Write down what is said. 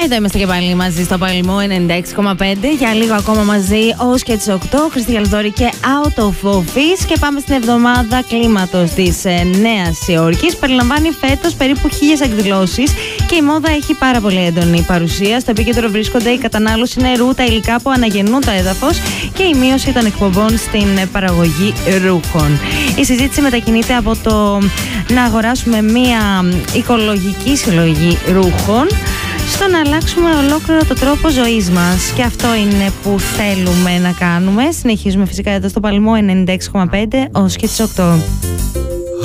Εδώ είμαστε και πάλι μαζί στο Παλαιμό 96,5. Για λίγο ακόμα μαζί ως και τις 8. Χριστή Γαλδόρη και Out of Office. Και πάμε στην εβδομάδα κλίματος της Νέας Υόρκης. Περιλαμβάνει φέτος περίπου 1000 εκδηλώσεις και η μόδα έχει πάρα πολύ έντονη παρουσία. Στο επίκεντρο βρίσκονται η κατανάλωση νερού, τα υλικά που αναγεννούν το έδαφος και η μείωση των εκπομπών στην παραγωγή ρούχων. Η συζήτηση μετακινείται από το να αγοράσουμε μία οικολογική συλλογή ρούχων στο να αλλάξουμε ολόκληρο το τρόπο ζωής μας. Και αυτό είναι που θέλουμε να κάνουμε. Συνεχίζουμε φυσικά εδώ στο Παλαιμό 96,5 ως και τις 8.